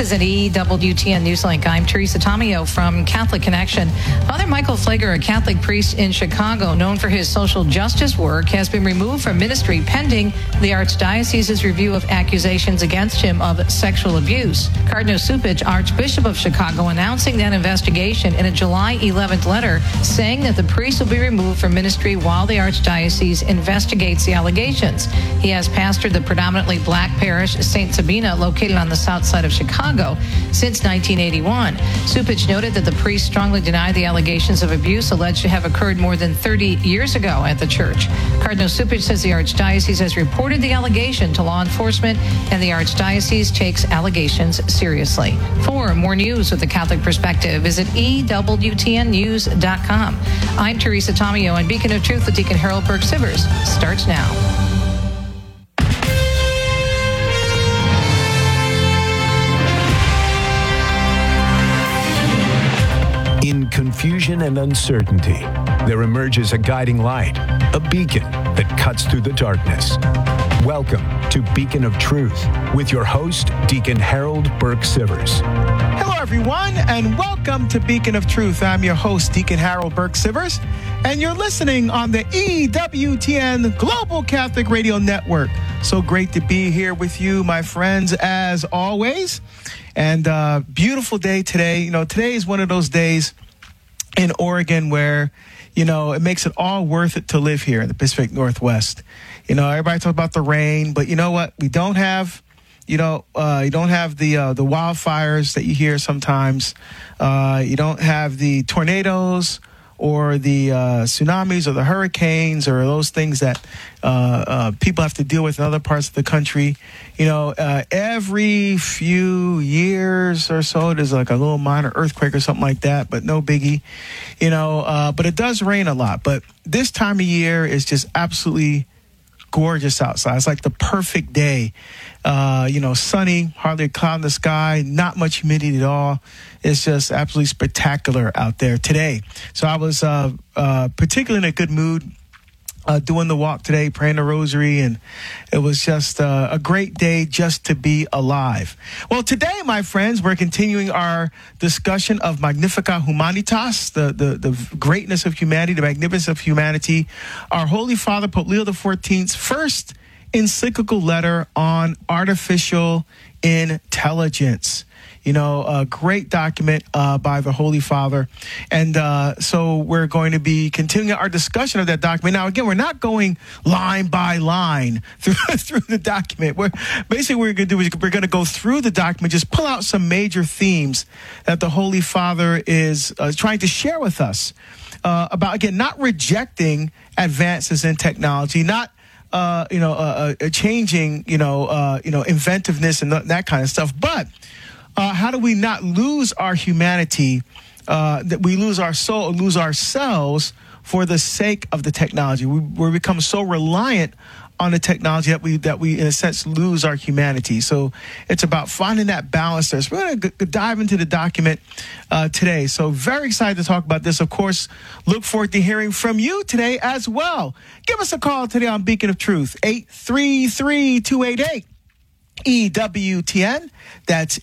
Visit EWTN Newslink. I'm Teresa Tomeo from Catholic Connection. Father Michael Flager, a Catholic priest in Chicago, known for his social justice work, has been removed from ministry pending the Archdiocese's review of accusations against him of sexual abuse. Cardinal Cupich, Archbishop of Chicago, announcing that investigation in a July 11th letter, saying that the priest will be removed from ministry while the Archdiocese investigates the allegations. He has pastored the predominantly black parish St. Sabina, located on the south side of Chicago, since 1981. Cupich noted that the priest strongly denied the allegations of abuse alleged to have occurred more than 30 years ago at the church. Cardinal Cupich says the Archdiocese has reported the allegation to law enforcement, and the Archdiocese takes allegations seriously. For more news with the Catholic perspective, visit EWTNnews.com. I'm Teresa Tomeo, and Beacon of Truth with Deacon Harold Burke-Sivers starts now. In confusion and uncertainty, there emerges a guiding light, a beacon that cuts through the darkness. Welcome to Beacon of Truth with your host, Deacon Harold Burke-Sivers. Hello, everyone, and welcome to Beacon of Truth. I'm your host, Deacon Harold Burke-Sivers, and you're listening on the EWTN Global Catholic Radio Network. So great to be here with you, my friends, as always. And beautiful day today. You know, today is one of those days in Oregon where, you know, it makes it all worth it to live here in the Pacific Northwest. You know, everybody talks about the rain, but you know what? We don't have, you don't have the wildfires that you hear sometimes. You don't have the tornadoes or the tsunamis or the hurricanes or those things that people have to deal with in other parts of the country. You know, every few years or so, there's like a little minor earthquake or something like that, but no biggie. You know, but it does rain a lot. But this time of year is just absolutely gorgeous outside. It's like the perfect day. You know, sunny, hardly a cloud in the sky, not much humidity at all. It's just absolutely spectacular out there today. So I was particularly in a good mood doing the walk today, praying the rosary, and it was just a great day just to be alive. Well, today, my friends, we're continuing our discussion of Magnificat Humanitas, the greatness of humanity, the magnificence of humanity. Our Holy Father, Pope Leo XIV's first encyclical letter on artificial intelligence. You know, a great document by the Holy Father. And so we're going to be continuing our discussion of that document. Now, again, we're not going line by line through the document. We're going to do is we're going to go through the document, just pull out some major themes that the Holy Father is trying to share with us about, again, not rejecting advances in technology, not changing, inventiveness and that kind of stuff, but how do we not lose our humanity, that we lose our soul, lose ourselves for the sake of the technology? We become so reliant on the technology that we in a sense lose our humanity. So it's about finding that balance there. So we're going to dive into the document today. So very excited to talk about this. Of course, look forward to hearing from you today as well. Give us a call today on Beacon of Truth, 833-288. EWTN. That's